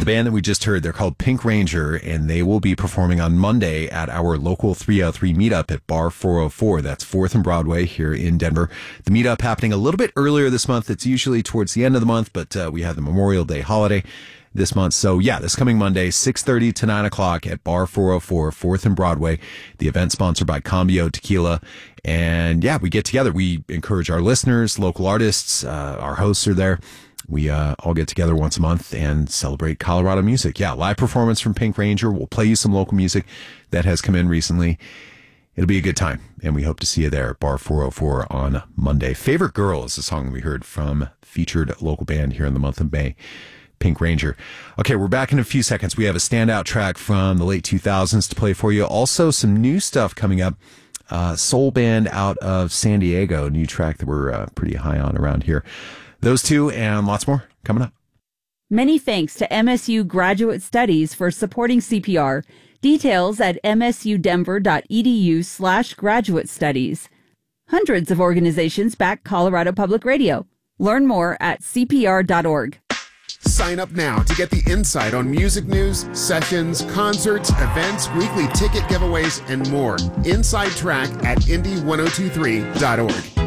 The band that we just heard, they're called Pink Ranger, and they will be performing on Monday at our local 303 meetup at Bar 404. That's 4th and Broadway here in Denver. The meetup happening a little bit earlier this month. It's usually towards the end of the month, but we have the Memorial Day holiday this month. So yeah, this coming Monday, 6:30 to 9 o'clock at Bar 404, 4th and Broadway. The event sponsored by Cambio Tequila. And yeah, we get together. We encourage our listeners, local artists, our hosts are there. We all get together once a month and celebrate Colorado music. Yeah, live performance from Pink Ranger. We'll play you some local music that has come in recently. It'll be a good time, and we hope to see you there at Bar 404 on Monday. Favorite Girl is the song we heard from featured local band here in the month of May, Pink Ranger. Okay, we're back in a few seconds. We have a standout track from the late 2000s to play for you. Also, some new stuff coming up. Soul band out of San Diego, new track that we're pretty high on around here. Those two and lots more coming up. Many thanks to MSU Graduate Studies for supporting CPR. Details at msudenver.edu/graduate studies. Hundreds of organizations back Colorado Public Radio. Learn more at cpr.org. Sign up now to get the insight on music news, sessions, concerts, events, weekly ticket giveaways, and more. Inside Track at indie1023.org.